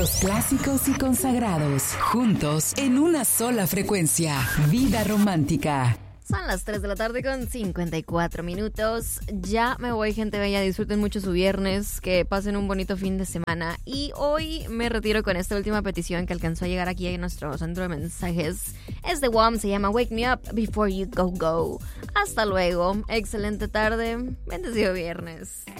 Los clásicos y consagrados, juntos en una sola frecuencia. Vida romántica. Son las 3 de la tarde con 54 minutos. Ya me voy, gente bella. Disfruten mucho su viernes. Que pasen un bonito fin de semana. Y hoy me retiro con esta última petición que alcanzó a llegar aquí en nuestro centro de mensajes. Es de WOM, se llama Wake Me Up Before You Go Go. Hasta luego. Excelente tarde. Bendecido viernes.